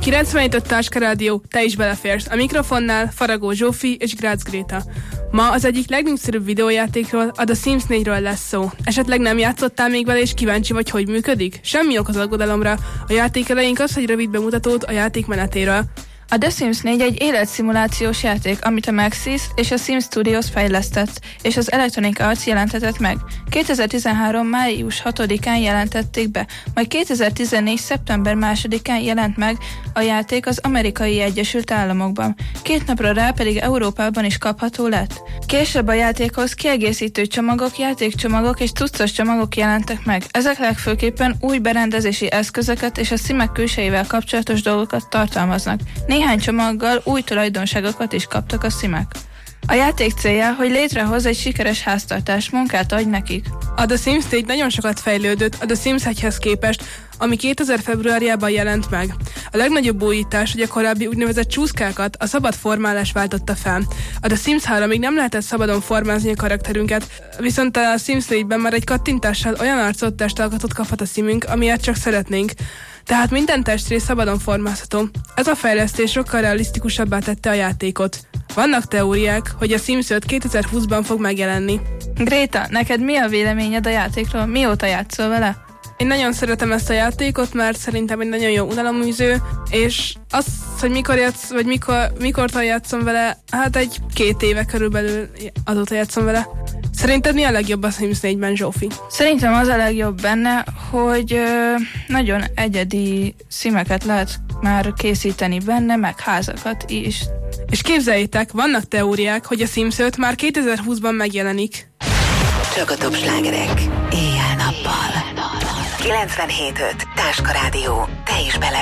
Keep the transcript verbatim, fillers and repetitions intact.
kilencvenhét öt Táska Rádió, te is beleférsz. A mikrofonnál Faragó Zsófi és Grácz Gréta. Ma az egyik legnépszerűbb videójátékról, a The Sims négyről lesz szó. Esetleg nem játszottál még vele és kíváncsi vagy, hogy működik? Semmi ok az aggodalomra. A játék elején az, hogy rövid bemutatót a játék menetéről. A The Sims négy egy életszimulációs játék, amit a Maxis és a Sim Studios fejlesztett, és az Electronic Arts jelentetett meg. kétezer-tizenhárom. május hatodikán jelentették be, majd kétezer-tizennégy. szeptember másodikán jelent meg a játék az Amerikai Egyesült Államokban. Két napra rá pedig Európában is kapható lett. Később a játékhoz kiegészítő csomagok, játékcsomagok és cuccos csomagok jelentek meg. Ezek legfőképpen új berendezési eszközöket és a Simek külsejével kapcsolatos dolgokat tartalmaznak. Néhány csomaggal új tulajdonságokat is kaptak a Simek. A játék célja, hogy létrehoz egy sikeres háztartás, munkát adj nekik. A The Sims négy nagyon sokat fejlődött a The Sims egyhez képest, ami kétezer februárjában jelent meg. A legnagyobb újítás, hogy a korábbi úgynevezett csúszkákat a szabad formálás váltotta fel. A The Sims három még nem lehetett szabadon formázni a karakterünket, viszont a Sims négyben már egy kattintással olyan arcot, testalkatot kaphat a Simünk, amilyet csak szeretnénk. Tehát minden testrész szabadon formázható. Ez a fejlesztés sokkal realisztikusabbá tette a játékot. Vannak teóriák, hogy a Sims öt kétezer-húszban fog megjelenni. Gréta, neked mi a véleményed a játékról? Mióta játszol vele? Én nagyon szeretem ezt a játékot, mert szerintem egy nagyon jó unaloműző, és az, hogy mikor játsz, vagy mikor, mikortól játszom vele, hát egy két éve körülbelül azóta játszom vele. Szerinted mi a legjobb a Sims négyben, Zsófi? Szerintem az a legjobb benne, hogy ö, nagyon egyedi szimeket lehet már készíteni benne, meg házakat is. És képzeljétek, vannak teóriák, hogy a Sims öt már kétezer-húszban megjelenik. Csak a top slágerek, éjjel-nappal. kilencvenhét öt Táska Rádió, te is bele